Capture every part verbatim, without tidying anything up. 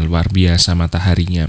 luar biasa mataharinya.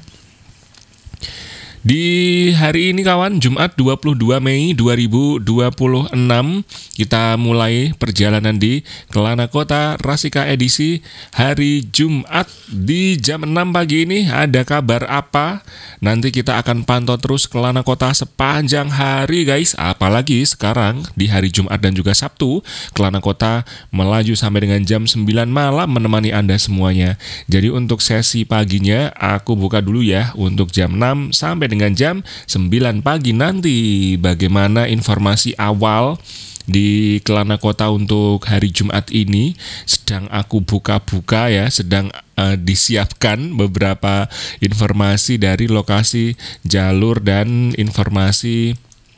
Di hari ini kawan, Jumat dua puluh dua Mei dua ribu dua puluh enam, kita mulai perjalanan di Kelana Kota Rasika edisi hari Jumat. Di jam enam pagi ini ada kabar apa? Nanti kita akan pantau terus Kelana Kota sepanjang hari guys. Apalagi sekarang di hari Jumat dan juga Sabtu, Kelana Kota melaju sampai dengan jam sembilan malam menemani Anda semuanya. Jadi untuk sesi paginya aku buka dulu ya untuk jam enam sampai dengan jam sembilan pagi nanti. Bagaimana informasi awal di Kelana Kota untuk hari Jumat ini sedang aku buka-buka ya, sedang uh, disiapkan beberapa informasi dari lokasi jalur dan informasi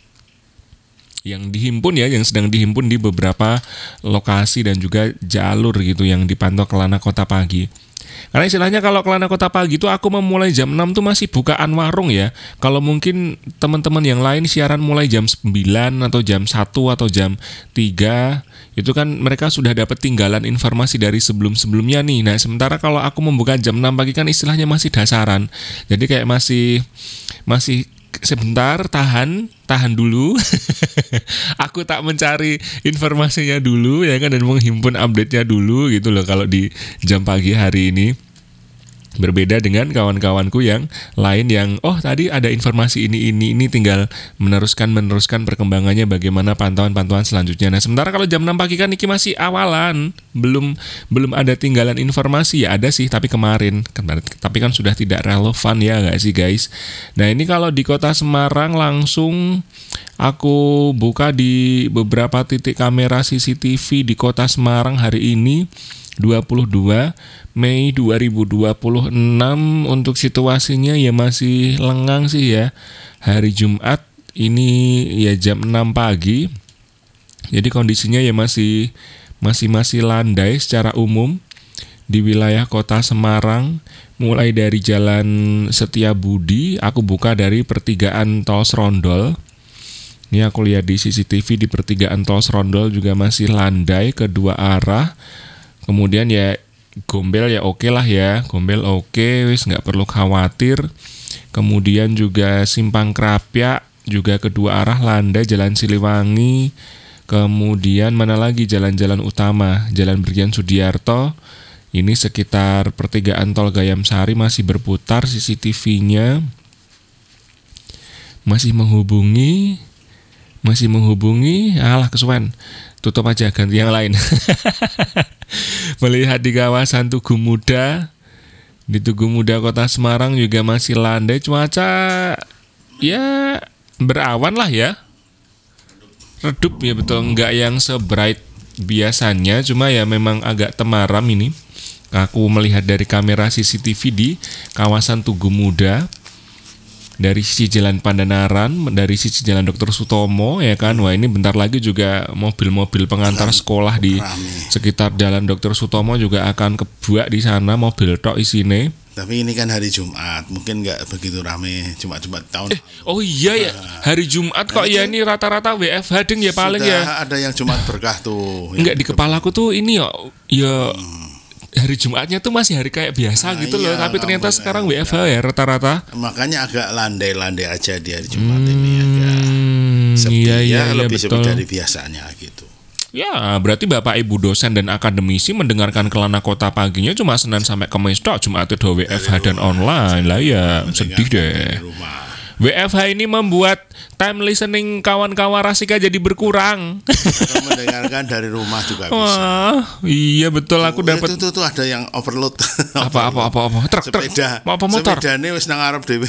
yang dihimpun ya, yang sedang dihimpun di beberapa lokasi dan juga jalur gitu yang dipantau Kelana Kota pagi. Karena istilahnya kalau Kelana Kota pagi itu aku memulai jam enam tuh masih bukaan warung ya. Kalau mungkin teman-teman yang lain siaran mulai jam sembilan atau jam satu atau jam tiga, itu kan mereka sudah dapat tinggalan informasi dari sebelum-sebelumnya nih. Nah, sementara kalau aku membuka jam enam pagi kan istilahnya masih dasaran. Jadi kayak masih masih sebentar, tahan, tahan dulu. Aku tak mencari informasinya dulu ya kan, dan menghimpun update-nya dulu gitu loh kalau di jam pagi hari ini. Berbeda dengan kawan-kawanku yang lain yang oh tadi ada informasi ini ini ini tinggal meneruskan meneruskan perkembangannya bagaimana pantauan-pantauan selanjutnya. Nah, sementara kalau jam enam pagi kan ini masih awalan, belum belum ada tinggalan informasi ya, ada sih tapi kemarin, kemarin tapi kan sudah tidak relevan ya enggak sih guys. Nah, ini kalau di Kota Semarang langsung aku buka di beberapa titik kamera C C T V di Kota Semarang hari ini dua puluh dua Mei dua ribu dua puluh enam. Untuk situasinya ya masih lengang sih ya. Hari Jumat ini ya jam enam pagi. Jadi kondisinya ya masih masih masih landai secara umum di wilayah Kota Semarang, mulai dari Jalan Setiabudi, aku buka dari pertigaan Tol Serondol. Ini aku lihat di C C T V di pertigaan Tol Serondol juga masih landai kedua arah. Kemudian ya Gombel ya oke lah ya, Gombel oke, wis nggak perlu khawatir. Kemudian juga Simpang Krapyak juga kedua arah landai, Jalan Siliwangi. Kemudian mana lagi jalan-jalan utama, Jalan Brigjen Sudiarto. Ini sekitar pertigaan Tol Gayam Sari masih berputar C C T V-nya. Masih menghubungi, masih menghubungi, alah kesuwen. Tutup aja, ganti yang lain. Melihat di kawasan Tugu Muda, di Tugu Muda Kota Semarang juga masih landai, cuaca ya berawan lah ya, redup ya, betul, nggak yang sebright biasanya, cuma ya memang agak temaram ini. Aku melihat dari kamera C C T V di kawasan Tugu Muda, dari sisi Jalan Pandanaran, dari sisi Jalan Doktor Sutomo ya kan. Wah, ini bentar lagi juga mobil-mobil pengantar sekolah di sekitar Jalan Doktor Sutomo juga akan kebuak di sana, mobil tok isine. Tapi ini kan hari Jumat, mungkin nggak begitu ramai, Jumat-Jumat tahun. Eh, oh iya ya, hari Jumat kok ya ini rata-rata W F H ding ya paling ya. Ada yang Jumat berkah tuh. Enggak, di kepalaku tuh ini ya, ya hmm. hari Jumatnya tuh masih hari kayak biasa nah, gitu iya, loh, tapi ternyata sekarang W F H ya rata-rata. Makanya agak landai-landai aja di hari Jumat hmm, ini agak sepi iya, iya, ya, iya, lebih betul. sepi dari biasanya gitu. Ya, berarti Bapak Ibu dosen dan akademisi mendengarkan Kelana Kota paginya cuma Senin sampai Kamis tok, Jumat itu W F H dan online lah ya, sedih deh. W F H ini membuat time listening kawan-kawan Rasika jadi berkurang. Atau mendengarkan dari rumah juga bisa. Wah, iya betul, aku dapat. Itu tuh ada yang overload. Apa apa apa apa. Truk truk. Sepeda. Mau apa motor? Sepedane wis nang arep dhewe.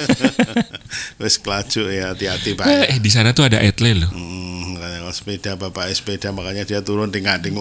Wis kelaju ya, hati-hati Pak. Eh, di sana tuh ada etle loh. Hmm, kalau sepeda bapak sepeda makanya dia turun tingkat-tingkat.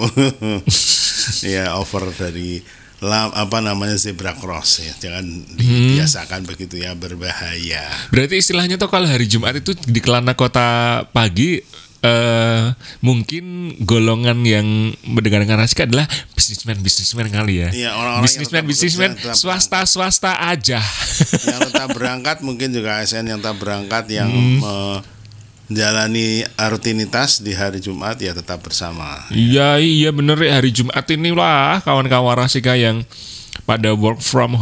Ya, over dari Lam, apa namanya zebra cross ya, jangan dibiasakan hmm. begitu ya, berbahaya. Berarti istilahnya tuh kalau hari Jumat itu di Kelana Kota pagi eh, mungkin golongan yang mendengarkan Rasika adalah bisnismen bisnismen kali ya. Iya, orang-orang bisnismen bisnismen swasta swasta aja. Yang tetap berangkat mungkin juga A S N yang tetap berangkat yang hmm. me- menjalani rutinitas di hari Jumat ya tetap bersama. Iya iya bener ya, hari Jumat ini lah kawan-kawan Rasika yang pada work from